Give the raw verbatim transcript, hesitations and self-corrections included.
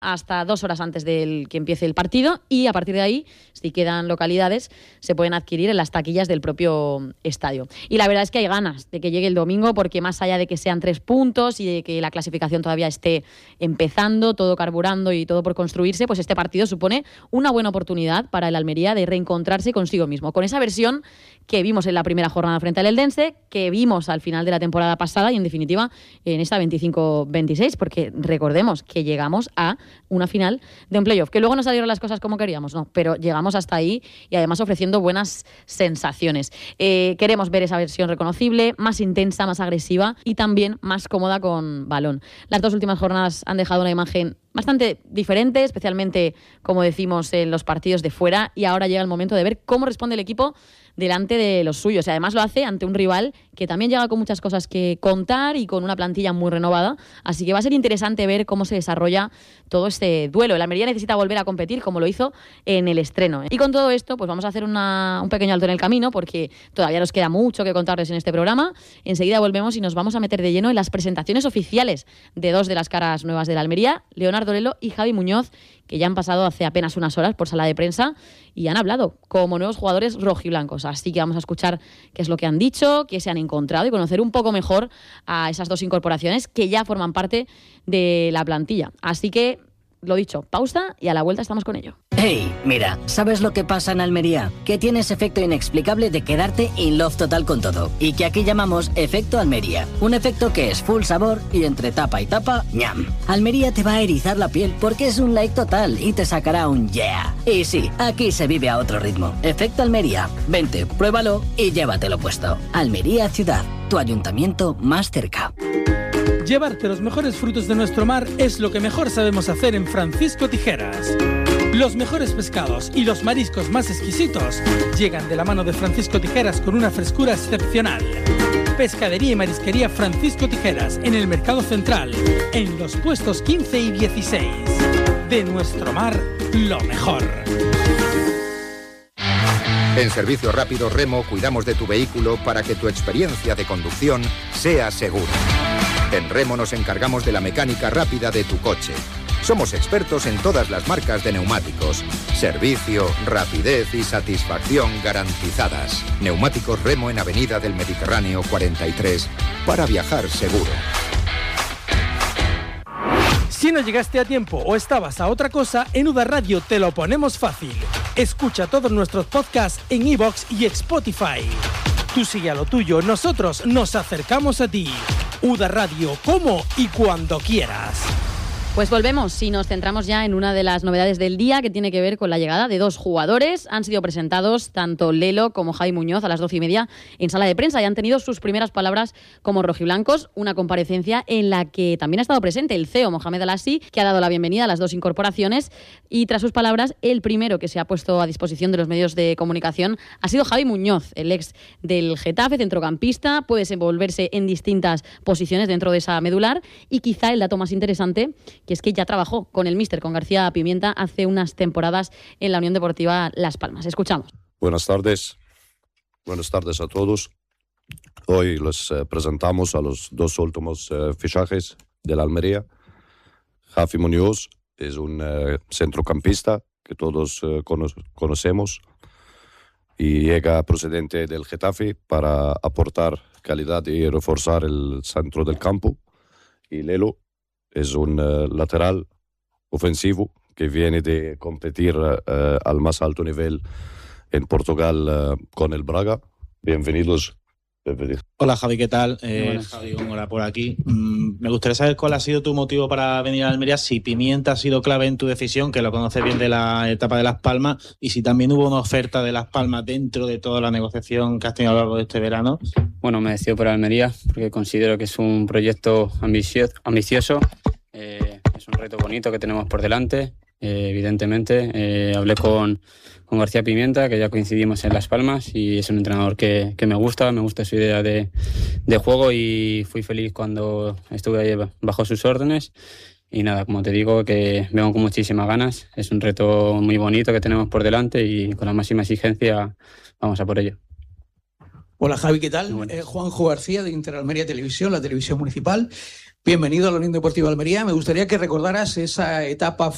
hasta dos horas antes de que empiece el partido y a partir de ahí, si quedan localidades, se pueden adquirir en las taquillas del propio estadio. Y la verdad es que hay ganas de que llegue el domingo porque más allá de que sean tres puntos y de que la clasificación todavía esté empezando, todo carburando y todo por construirse, pues este partido supone una buena oportunidad para el Almería de reencontrarse consigo mismo, con esa versión que vimos en la primera jornada frente al Eldense, que vimos al final de la temporada pasada y en definitiva en esta veinticinco veintiséis, porque recordemos que llegamos a una final de un playoff, que luego no salieron las cosas como queríamos, no, pero llegamos hasta ahí y además ofreciendo buenas sensaciones. Eh, queremos ver esa versión reconocible, más intensa, más agresiva y también más cómoda con balón. Las dos últimas jornadas han dejado una imagen bastante diferente, especialmente, como decimos, en los partidos de fuera, y ahora llega el momento de ver cómo responde el equipo delante de los suyos. Y además lo hace ante un rival que también llega con muchas cosas que contar y con una plantilla muy renovada, así que va a ser interesante ver cómo se desarrolla todo este duelo. El Almería necesita volver a competir como lo hizo en el estreno. Y con todo esto, pues vamos a hacer una, un pequeño alto en el camino, porque todavía nos queda mucho que contarles en este programa. Enseguida volvemos y nos vamos a meter de lleno en las presentaciones oficiales de dos de las caras nuevas de la Almería, Leonardo Lelo y Javi Muñoz, que ya han pasado hace apenas unas horas por sala de prensa y han hablado como nuevos jugadores rojiblancos. Así que vamos a escuchar qué es lo que han dicho, qué se han encontrado y conocer un poco mejor a esas dos incorporaciones que ya forman parte de la plantilla. Así que, lo dicho, pausa y a la vuelta estamos con ello. Hey, mira, ¿sabes lo que pasa en Almería? Que tienes efecto inexplicable de quedarte in love total con todo. Y que aquí llamamos efecto Almería. Un efecto que es full sabor y entre tapa y tapa, ñam. Almería te va a erizar la piel porque es un like total y te sacará un yeah. Y sí, aquí se vive a otro ritmo. Efecto Almería. Vente, pruébalo y llévatelo puesto. Almería Ciudad, tu ayuntamiento más cerca. Llevarte los mejores frutos de nuestro mar es lo que mejor sabemos hacer en Francisco Tijeras. Los mejores pescados y los mariscos más exquisitos llegan de la mano de Francisco Tijeras con una frescura excepcional. Pescadería y marisquería Francisco Tijeras en el Mercado Central, en los puestos quince y dieciséis. De nuestro mar, lo mejor. En Servicio Rápido Remo cuidamos de tu vehículo para que tu experiencia de conducción sea segura. En Remo nos encargamos de la mecánica rápida de tu coche. Somos expertos en todas las marcas de neumáticos. Servicio, rapidez y satisfacción garantizadas. Neumáticos Remo en Avenida del Mediterráneo cuarenta y tres, para viajar seguro. Si no llegaste a tiempo o estabas a otra cosa, en U D A Radio te lo ponemos fácil. Escucha todos nuestros podcasts en iVoox y Spotify. Tú sigue a lo tuyo, nosotros nos acercamos a ti. U D A Radio, como y cuando quieras. Pues volvemos y nos centramos ya en una de las novedades del día, que tiene que ver con la llegada de dos jugadores. Han sido presentados tanto Lelo como Javi Muñoz a las doce y media en sala de prensa y han tenido sus primeras palabras como rojiblancos, una comparecencia en la que también ha estado presente el C E O Mohamed Alassi, que ha dado la bienvenida a las dos incorporaciones, y tras sus palabras, el primero que se ha puesto a disposición de los medios de comunicación ha sido Javi Muñoz, el ex del Getafe, centrocampista, puede desenvolverse en distintas posiciones dentro de esa medular, y quizá el dato más interesante, que es que ya trabajó con el míster, con García Pimienta, hace unas temporadas en la Unión Deportiva Las Palmas. Escuchamos. Buenas tardes. Buenas tardes a todos. Hoy les eh, presentamos a los dos últimos eh, fichajes de la Almería. Javi Muñoz es un eh, centrocampista que todos eh, cono- conocemos y llega procedente del Getafe para aportar calidad y reforzar el centro del campo. Y Lelo es un uh, lateral ofensivo que viene de competir uh, al más alto nivel en Portugal uh, con el Braga. Bienvenidos. Bienvenidos. Hola Javi, ¿qué tal? Eh, Javi Góngora por aquí. Mm, me gustaría saber cuál ha sido tu motivo para venir a Almería, si Pimienta ha sido clave en tu decisión, que lo conoces bien de la etapa de Las Palmas, y si también hubo una oferta de Las Palmas dentro de toda la negociación que has tenido a lo largo de este verano. Bueno, me decido por Almería porque considero que es un proyecto ambicioso, ambicioso. Eh, es un reto bonito que tenemos por delante, eh, evidentemente. Eh, hablé con, con García Pimienta, que ya coincidimos en Las Palmas, y es un entrenador que, que me gusta, me gusta su idea de, de juego, y fui feliz cuando estuve ahí bajo sus órdenes. Y nada, como te digo, que vengo con muchísimas ganas. Es un reto muy bonito que tenemos por delante y con la máxima exigencia vamos a por ello. Hola Javi, ¿qué tal? Eh, Juanjo García de Inter Almería Televisión, la televisión municipal. Bienvenido a la Unión Deportiva Almería. Me gustaría que recordaras esa etapa